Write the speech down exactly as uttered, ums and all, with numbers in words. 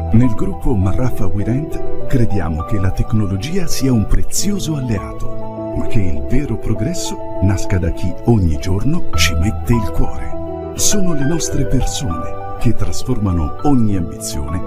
Nel gruppo Marraffa WeRent crediamo che la tecnologia sia un prezioso alleato, ma che il vero progresso nasca da chi ogni giorno ci mette il cuore. Sono le nostre persone che trasformano ogni ambizione